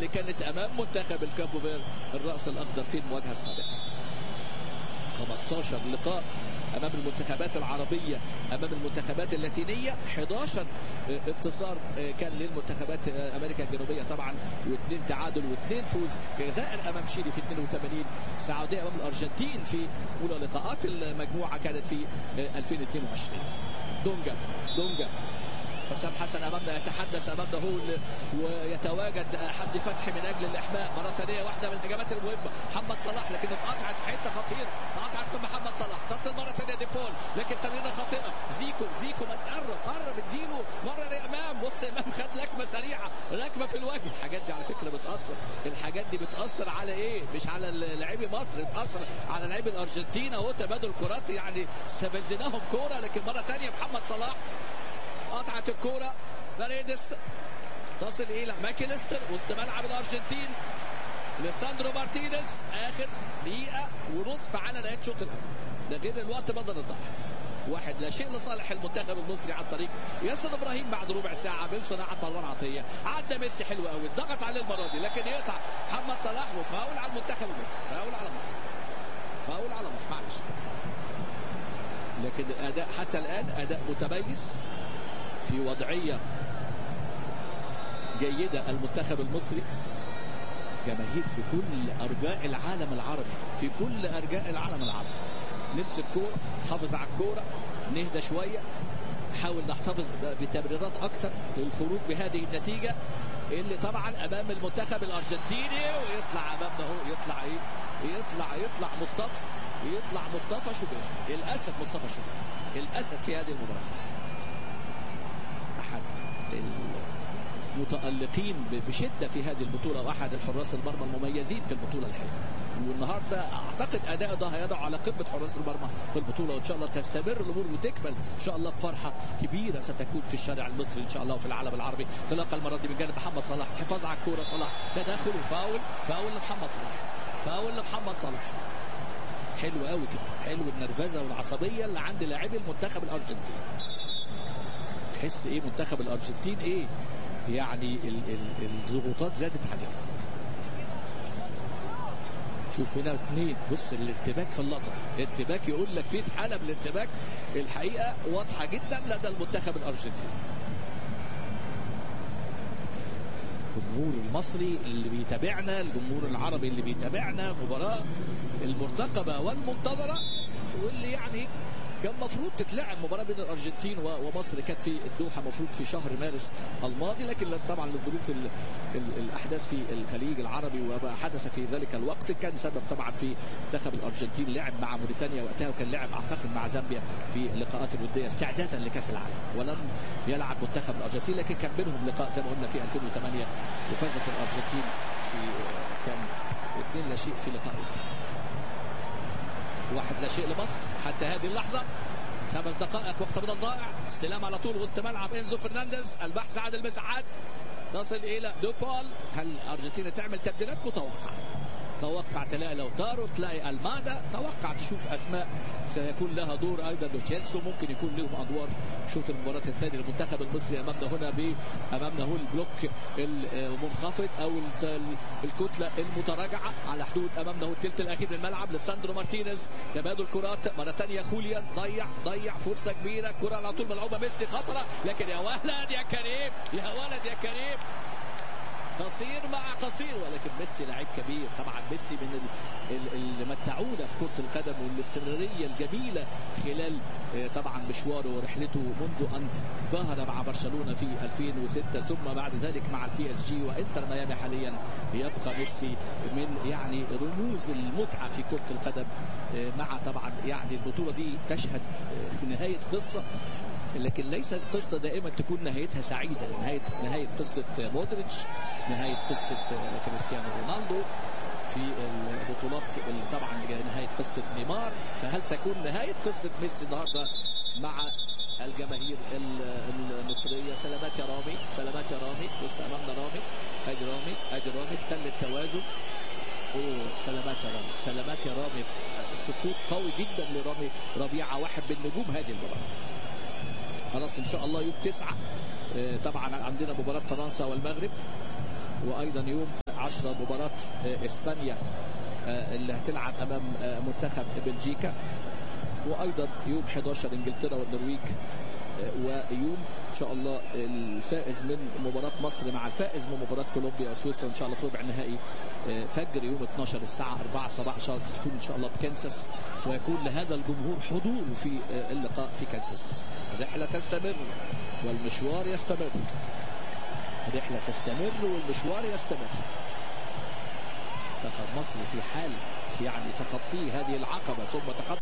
اللي كانت امام منتخب الكابو فيردي الراس الاخضر في المواجهه السابقه. 15 لقاء امام المنتخبات العربيه امام المنتخبات اللاتينيه، 11 انتصار كان للمنتخبات امريكا الجنوبيه طبعا، و2 تعادل و2 فوز. الجزائر امام شيلي في 82، السعوديه امام الارجنتين في اولى لقاءات المجموعه كانت في 2022. دونجا حسام حسن امامنا يتحدث امامنا هو ويتواجد حمدي فتحي من اجل الاحماء مره ثانيه. واحده من الهجمات المهمه محمد صلاح، لكن اتقطعت في حته خطيره، اتقطعت من محمد صلاح. تصل مره ثانيه ديبول، لكن تمريره خاطئه. زيكو ما قرب اديله مره لامام. بص امام خد لكمه سريعه، لكمه في الوجه. الحاجات دي على فكره بتاثر، الحاجات دي بتاثر على ايه؟ مش على لاعبي مصر، بتاثر على لاعبي الارجنتين. اهو تبادل كرات، يعني استفزناهم كوره، لكن مره ثانيه محمد صلاح قطعت الكوره. باريدس تصل الى ماكيليستر وسط ملعب الارجنتين. ليساندرو مارتينيز اخر دقيقه ونصف على نهايه الشوط الاول، ده غير الوقت بدل الضائع. 1-0 لصالح المنتخب المصري عن طريق ياسر ابراهيم بعد ربع ساعه من صناعه مروان عطيه. عدى ميسي حلو قوي، ضغط عليه المره دي، لكن يقطع محمد صلاح. وفاول على المنتخب المصري، فاول على مصر معلش. لكن الاداء حتى الان اداء متميز في وضعيه جيده. المنتخب المصري جماهير في كل ارجاء العالم العربي، نمسك كوره، نحافظ على الكوره، نهدى شويه، نحاول نحتفظ بتمريرات اكتر للخروج بهذه النتيجه اللي طبعا امام المنتخب الارجنتيني. ويطلع امامنا هو، يطلع مصطفى شوبير، الاسد مصطفى شوبير، الاسد في هذه المباراه، احد المتألقين بشدة في هذه البطولة، واحد الحراس المرمى المميزين في البطولة الحقيقة. والنهارده اعتقد اداء ده هيضع على قمة حراس المرمى في البطولة، وان شاء الله تستمر الامور وتكمل ان شاء الله فرحة كبيرة ستكون في الشارع المصري ان شاء الله وفي العالم العربي. تلقى المرة دي من جانب محمد صلاح، حفاظ على الكورة، صلاح تدخل وفاول لمحمد صلاح. حلو قوي كده، حلو النرفزة والعصبية اللي عند لاعبي المنتخب الارجنتيني. تحس ايه منتخب الارجنتين ايه يعني الضغوطات زادت عليهم. شوف هنا 2، بص الارتباك في اللقطه، ارتباك يقول لك في حاله من الارتباك الحقيقه واضحه جدا لدى المنتخب الارجنتيني. الجمهور المصري اللي بيتابعنا، الجمهور العربي اللي بيتابعنا، مباراه المرتقبه والمنتظره، واللي يعني كان مفروض تتلعب مباراة بين الأرجنتين ومصر، كانت في الدوحة مفروض في شهر مارس الماضي، لكن طبعا لظروف الأحداث في الخليج العربي وما حدث في ذلك الوقت كان سبب طبعا في منتخب الأرجنتين. لعب مع موريتانيا وقتها، وكان لعب أعتقد مع زامبيا في اللقاءات الودية استعدادا لكأس العالم، ولم يلعب منتخب الأرجنتين، لكن كان بينهم لقاء زي ما قلنا في 2008 وفازت الأرجنتين في كان 2-0 في لقاء 1-0 لمصر حتى هذه اللحظة. 5 دقائق وقت بدل ضائع، استلام على طول وسط ملعب انزو فرنانديز، البحث عن المساحات، تصل الى دوبول. هل الارجنتين تعمل تبديلات؟ توقع تلاقي لوتارو، تلاقي المادا، توقع تشوف اسماء سيكون لها دور ايضا. لوتشيلسو ممكن يكون لهم ادوار شوط المباراه الثاني للمنتخب المصري. امامنا هو البلوك المنخفض او الكتله المتراجعه على حدود. امامنا هو الثلث الاخير من الملعب. لساندرو مارتينيز، تبادل كرات مره ثانيه. خوليان ضيع فرصه كبيره، كره على طول ملعوبه ميسي خطره، لكن يا ولد يا كريم قصير مع قصير، ولكن ميسي لاعب كبير. طبعا ميسي من اللي متعونا في كرة القدم والاستمرارية الجميلة خلال طبعا مشواره ورحلته منذ أن ظهر مع برشلونة في 2006 ثم بعد ذلك مع البي اس جي وانتر ميامي حاليا. يبقى ميسي من يعني رموز المتعة في كرة القدم، مع طبعا يعني البطولة دي تشهد نهاية قصة، لكن ليس القصة دائما تكون نهايتها سعيدة. نهاية قصة مودريتش، نهاية قصة كريستيانو رونالدو في البطولات، اللي طبعا نهاية قصة نيمار، فهل تكون نهاية قصة ميسي النهاردة مع الجماهير المصرية؟ سلامات يا رامي، بص امامنا ادي رامي اختل التوازن. سلامات يا رامي، سقوط قوي جدا لرامي ربيعة، واحد من نجوم هذه المباراة. خلاص ان شاء الله يوم 9 طبعا عندنا مباراة فرنسا والمغرب، وايضا يوم 10 مباراة إسبانيا اللي هتلعب أمام منتخب بلجيكا، وأيضا يوم 11 إنجلترا والنرويج، ويوم ان شاء الله الفائز من مباراه مصر مع الفائز من مباراه كولومبيا وسويسرا ان شاء الله في ربع النهائي فجر يوم 12 الساعه 4 صباح يكون ان شاء الله بكنساس، ويكون لهذا الجمهور حضور في اللقاء في كنساس. الرحله تستمر والمشوار يستمر، الرحله تستمر والمشوار يستمر. منتخب مصر في حال يعني تخطي هذه العقبه ثم تخطي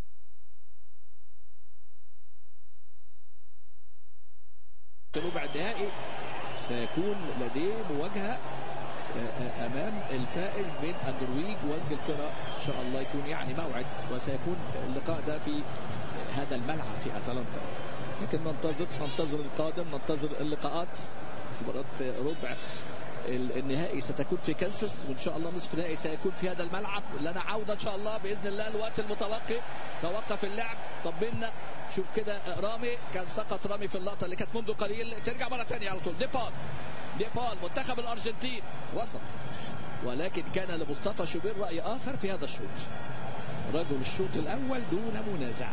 ربع النهائي، سيكون لديه مواجهة أمام الفائز بين النرويج وإنجلترا إن شاء الله. يكون يعني موعد، وسيكون اللقاء ده في هذا الملعب في أتلانتا. لكن ننتظر القادم، ننتظر اللقاءات. مباراة ربع النهائي ستكون في كنساس، وان شاء الله نصف النهائي سيكون في هذا الملعب. لنا عوده ان شاء الله باذن الله. الوقت المتوقف توقف اللعب. طمنا شوف كده رامي، كان سقط رامي في اللقطه اللي كانت منذ قليل. ترجع مره ثانيه على طول. ديبال منتخب الارجنتين وصل، ولكن كان لمصطفى شوبير راي اخر في هذا الشوط. رجل الشوط الاول دون منازع.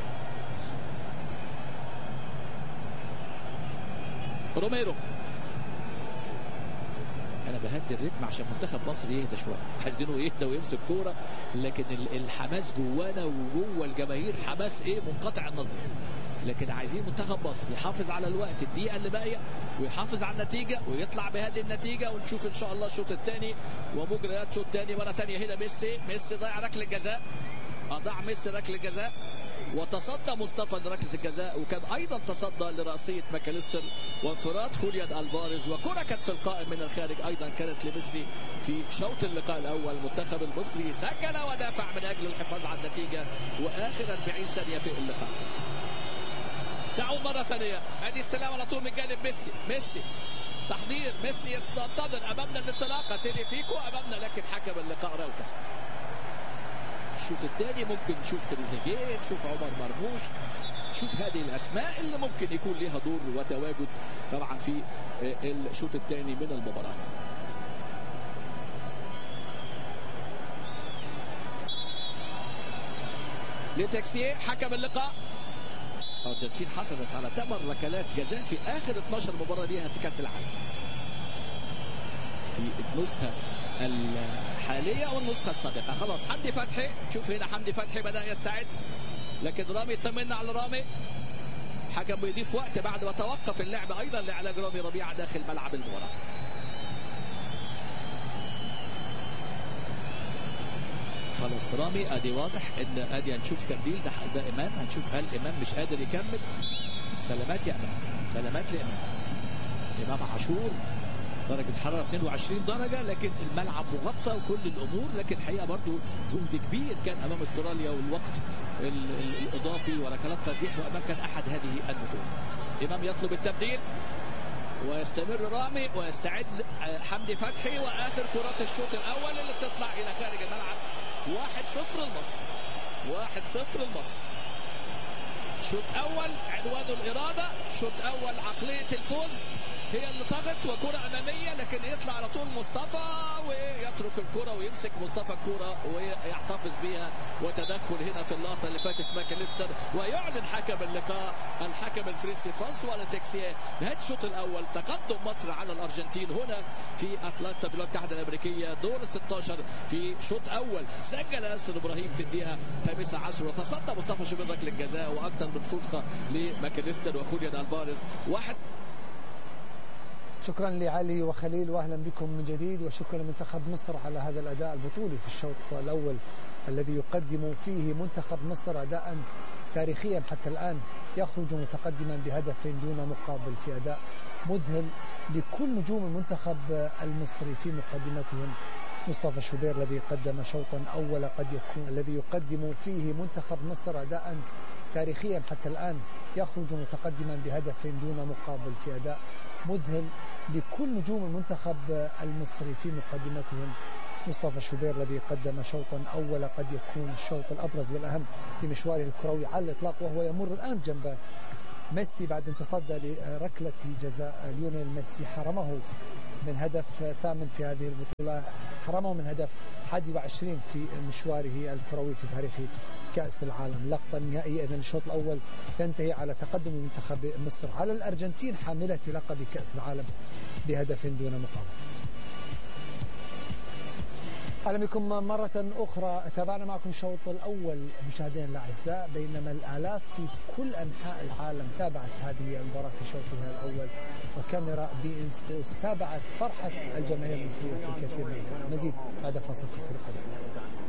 روميرو، انا بهدي الريتم عشان منتخب مصر يهدى شويه، عايزينه يهدى ويمسك كوره، لكن الحماس جوانا وجوه الجماهير حماس منقطع النظر. لكن عايزين منتخب مصر يحافظ على الوقت، الدقيقه اللي باقيه، ويحافظ على النتيجه ويطلع بهذه النتيجه، ونشوف ان شاء الله الشوط الثاني ومجريات شوط ثاني. مره ثانيه هنا ميسي ضيع ركله جزاء، اضاع ميسي ركله جزاء، وتصدى مصطفى لركله الجزاء، وكان ايضا تصدى لراسيه ماكاليستر، وانفراد خوليان الفاريز، وكره كانت في القائم من الخارج ايضا كانت لميسي في شوط اللقاء الاول. المنتخب المصري سجل ودافع من اجل الحفاظ على النتيجه، واخر 40 ثانيه في اللقاء. تعود مره ثانيه، ادي استلام على طول من جانب ميسي تحضير، ميسي يستنتظر امامنا الانطلاقه، تيليفيكو امامنا، لكن حكم اللقاء رأى الكسر. الشوط الثاني ممكن نشوف تريزيجيه، نشوف عمر مرموش، نشوف هذه الاسماء اللي ممكن يكون لها دور وتواجد طبعا في الشوط الثاني من المباراه. لتكسير حكم اللقاء. الارجنتين حصلت على 8 ركلات جزاء في اخر 12 مباراه ليها في كاس العالم، في النسخه الحاليه والنسخه السابقه. خلاص حمدي فتحي، شوف هنا حمدي فتحي بدا يستعد، لكن رامي طمنا على رامي. حكم بيضيف وقت بعد ما توقف اللعب ايضا لعلاج رامي ربيعه داخل ملعب المباراه. خلاص رامي ادي واضح ان ادي هنشوف تبديل ده امام، هنشوف هل امام مش قادر يكمل. سلامات يا امام، سلامات لامام. امام عاشور درجة حرارة 22 درجة، لكن الملعب مغطى وكل الأمور، لكن الحقيقة برضو جهد كبير كان أمام استراليا، والوقت الإضافي وركلات ترجيح، وأمام كان أحد هذه النجوم. إمام يطلب التبديل ويستمر رامي ويستعد حمدي فتحي، وآخر كرات الشوط الأول اللي بتطلع إلى خارج الملعب. 1-0 لمصر، 1-0 لمصر. شوط أول عنوان الإرادة، شوط أول عقلية الفوز هي اللي طغت، وكرة أمامية، لكن يطلع على طول مصطفى ويترك الكرة ويمسك مصطفى الكرة ويحتفظ بها، وتدخل هنا في اللقطة اللي فاتت ماكاليستر، ويعلن حكم اللقاء الحكم الفرنسي فرانسوا لتكسيه نهاية الشوط الأول. تقدم مصر على الأرجنتين هنا في أتلانتا في الولايات المتحدة الأمريكية، دور 16 في شوط أول. سجل ياسر إبراهيم في الدقيقة 15 وتصدى مصطفى شوبير ركلة الجزاء، وأكثر من فرصة لماكاليستر وخوليان الفاريز. شكرا لعلي وخليل، واهلا بكم من جديد، وشكرا لمنتخب مصر على هذا الاداء البطولي في الشوط الاول الذي يقدم فيه منتخب مصر اداء تاريخيا حتى الان، يخرج متقدما بهدف دون مقابل في اداء مذهل لكل نجوم المنتخب المصري، في مقدمتهم مصطفى شوبير الذي قدم شوطا اول قد يكون الذي يقدم فيه منتخب مصر اداء تاريخيا حتى الان، يخرج متقدما بهدف دون مقابل في اداء مذهل لكل نجوم المنتخب المصري، في مقدمتهم مصطفى شوبير الذي قدم شوطا أول قد يكون الشوط الأبرز والأهم في مشواره الكروي على الإطلاق، وهو يمر الآن جنب ميسي بعد ان تصدى لركلة جزاء ليونيل ميسي حرمه من هدف ثامن في هذه البطولة، حرمه من هدف 21 في مشواره الكروي في تاريخ كأس العالم. اللقطة النهائية إذن الشوط الأول تنتهي على تقدم منتخب مصر على الأرجنتين حاملة لقب كأس العالم بهدف دون مقابل. أهلا بكم مرة أخرى. تابعنا معكم الشوط الأول مشاهدينا الأعزاء، بينما الآلاف في كل أنحاء العالم تابعت هذه المباراة في شوطها الأول، وكاميرا بي إن سبورتس تابعت فرحة الجماهير المصرية في الكثير منها. مزيد بعد فاصل قصير.